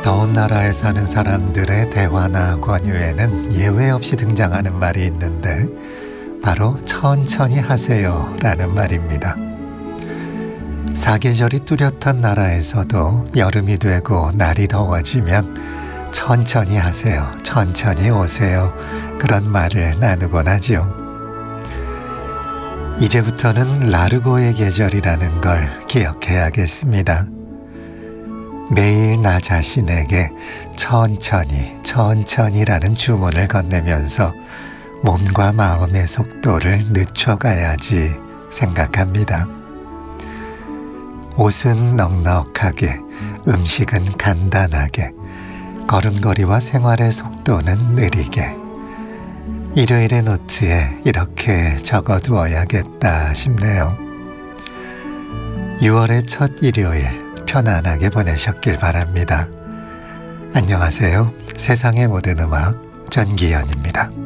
더운 나라에 사는 사람들의 대화나 권유에는 예외 없이 등장하는 말이 있는데 바로 천천히 하세요 라는 말입니다. 사계절이 뚜렷한 나라에서도 여름이 되고 날이 더워지면 천천히 하세요, 천천히 오세요 그런 말을 나누곤 하지요. 이제부터는 라르고의 계절이라는 걸 기억해야겠습니다. 매일 나 자신에게 천천히 천천히라는 주문을 건네면서 몸과 마음의 속도를 늦춰가야지 생각합니다. 옷은 넉넉하게, 음식은 간단하게, 걸음걸이와 생활의 속도는 느리게. 일요일의 노트에 이렇게 적어두어야겠다 싶네요. 6월의 첫 일요일 편안하게 보내셨길 바랍니다. 안녕하세요. 세상의 모든 음악 전기현입니다.